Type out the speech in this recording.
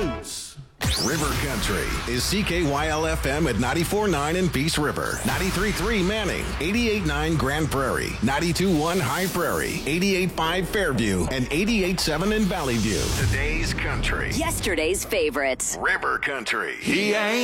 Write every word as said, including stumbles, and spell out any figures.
news. River Country is C K Y L F M at ninety-four point nine in Peace River, ninety-three point three Manning, eighty-eight point nine Grand Prairie, ninety-two point one High Prairie, eighty-eight point five Fairview, and eighty-eight point seven in Valley View. Today's country. Yesterday's favorites. River Country. He ain't